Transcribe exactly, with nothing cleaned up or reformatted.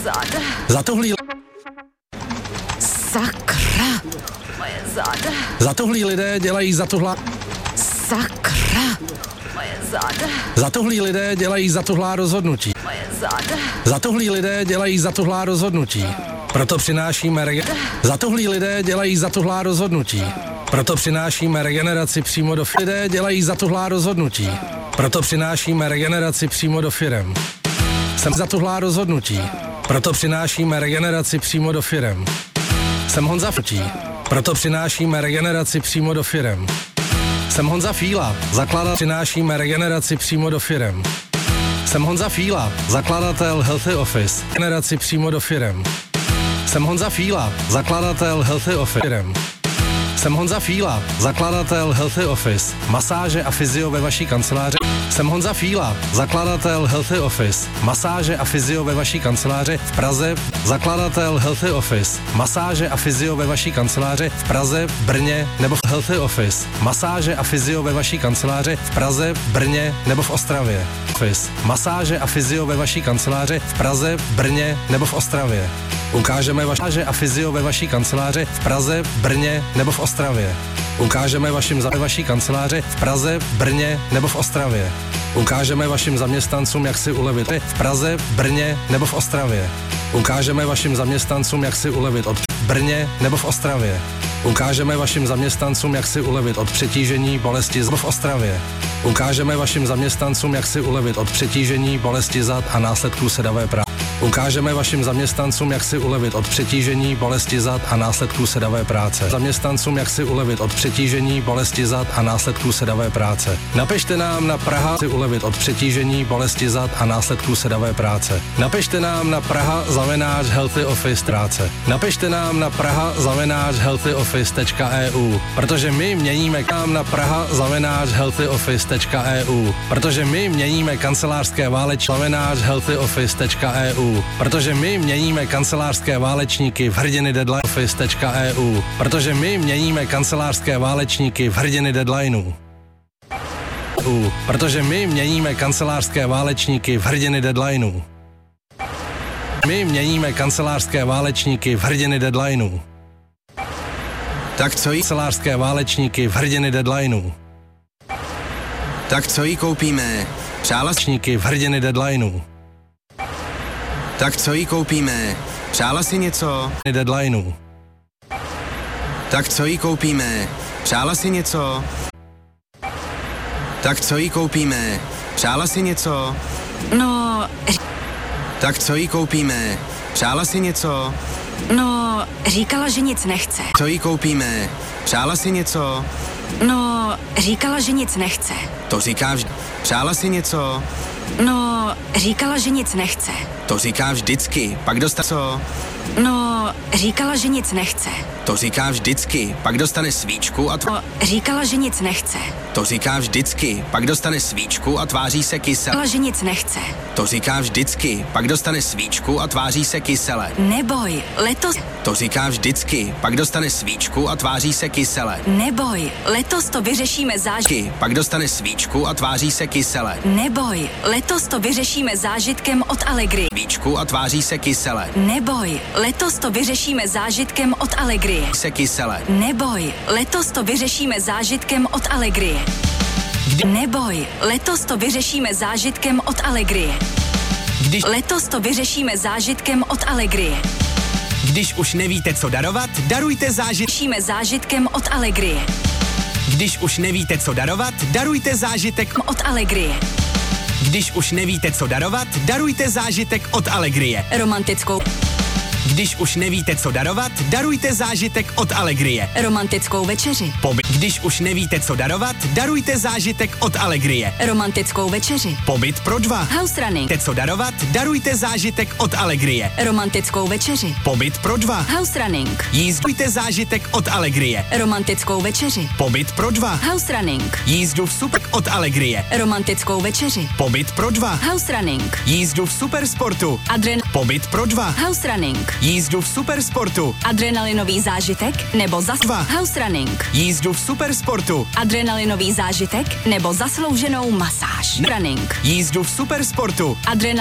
záda. Zatuhlí... Sakra. Moje záda. Zatuhlí lidé dělají zatuhlá... Sakra. Moje záda. Zatuhlí lidé dělají zatuhlá rozhodnutí. Moje záda. Zatuhlí lidé dělají zatuhlá rozhodnutí. Proto přinášíme rege... Zatuhlí lidé dělají zatuhlá rozhodnutí. Proto přinášíme regeneraci přímo do firem. Lidé dělají zatuhlá rozhodnutí. Proto přinášíme regeneraci přímo do firem. Jsem zatuhlá rozhodnutí. Proto přinášíme regeneraci přímo do firem. Jsem Honza Futí. Proto přinášíme regeneraci přímo do firem. Jsem Honza Fíla, zakladatel. Přinášíme regeneraci přímo do firem. Jsem Honza Fíla, zakladatel Healthy Office. Regeneraci přímo do firem. Jsem Honza Fíla, zakladatel Healthy Office. Jsem Honza Fíla, zakladatel Healthy Office. Masáže a fyzio ve vaší kanceláři. Jsem Honza Fíla, zakladatel Healthy Office. Masáže a fyzio ve vaší kanceláři v Praze. Zakladatel Healthy Office. Masáže a fyzio ve vaší kanceláři v Praze, v Brně nebo v Healthy Office. Masáže a fyzio ve vaší kanceláři v Praze, v Brně nebo v Ostravě. Office. Masáže a fyzio ve vaší kanceláři v Praze, v Brně nebo v Ostravě. Ukážeme masáže a fyzio ve vaší kanceláři v Praze, v Brně nebo v Ostravě. Ukážeme vašim za vaší kanceláři v Praze, v Brně nebo v Ostravě. Ukážeme vašim zaměstnancům, jak si ulevit v Praze, v Brně nebo v Ostravě. Ukážeme vašim zaměstnancům, jak si ulevit od Brně nebo v Ostravě. Ukážeme vašim zaměstnancům, jak si ulevit od přetížení, bolesti zad v Ostravě. Ukážeme vašim zaměstnancům, jak si ulevit od přetížení, bolesti zad a následků sedavé práce. Ukážeme vašim zaměstnancům, jak si ulevit od přetížení, bolesti zad a následků sedavé práce. Zaměstnancům, jak si ulevit od přetížení, bolesti zad a následků sedavé práce. Napište nám na Praha si ulevit od přetížení, bolesti zad a následků sedavé práce. Napište nám na Praha zavináč Healthy Office práce. Napište nám na Praha zavináč Healthy Office tečka e u, protože my měníme nám na Praha zavináč Healthy Office tečka e u, protože my měníme kancelářské váleč zavináč Healthy Office tečka e u. Protože my měníme kancelářské válečníky v hrdiny deadline office tečka e u. Protože my měníme kancelářské válečníky v hrdiny deadlineů. U. Protože my měníme kancelářské válečníky v hrdiny deadlineů. My měníme kancelářské válečníky v hrdiny deadlineů. Tak co jí? Kancelářské válečníky v hrdiny deadlineů. Tak co jí koupíme? Přála v hrdiny deadlineů. Tak co jí koupíme? Přála si něco? Deadlineů. Tak co jí koupíme? Přála si něco? Tak co jí koupíme? Přála si něco? No... Tak co jí koupíme? Přála si něco? No, říkala, že nic nechce. Co jí koupíme? Přála si něco? No, říkala, že nic nechce. To říká vždy. Přála si něco? No, říkala, že nic nechce. To říká vždycky, pak dostane co? No, říkala, že nic nechce. To říká vždycky, pak dostane svíčku a tv... No, říkala, že nic nechce. To říká vždycky, pak dostane svíčku a tváří se kysele. Říkala, že nic nechce. To říká vždycky, pak dostane svíčku a tváří se kysele. Neboj, letos... To říká vždycky, pak dostane svíčku a tváří se kysele. Neboj, letos to vyřešíme zážitkem. Pak dostane svíčku a tváří se kysele. Neboj, letos to vyřešíme zážitkem od Allegri. Svíčku a tváří se kysele. Neboj, letos to vyřešíme zážitkem od Allegri. Se kysele. Neboj, letos to vyřešíme zážitkem od Allegri. Kdy? Neboj, letos to vyřešíme zážitkem od Allegri. Když... Letos to vyřešíme zážitkem od Allegri. Když už nevíte, co darovat, darujte zážit... Řešíme zážitkem od Allegri. Když už nevíte, co darovat, darujte zážitek od Allegri. Když už nevíte, co darovat, darujte zážitek od Allegrie. Romantickou. Když už nevíte, co darovat, darujte zážitek od Allegrie. Romantickou večeři. Pobyt. Když už nevíte, co darovat, darujte zážitek od Allegrie. Romantickou večeři. Pobyt pro dva. House running. Víte, co darovat, darujte zážitek od Allegrie. Romantickou večeři. Pobyt pro dva. House running. Jízdujte zážitek od Allegrie. Romantickou večeři. Pobyt pro dva. House running. Jízdu v super od Allegrie. Romantickou večeři. Pobyt pro dva. House running. Jízdu v supersportu. Adren. Pobyt pro dva. House running. Jízdu v supersportu. Adrenalinový zážitek nebo zas... Dva. House running. Jízdu v supersportu. Adrenalinový zážitek nebo zaslouženou masáž. Running. Jízdu v supersportu. Adrenal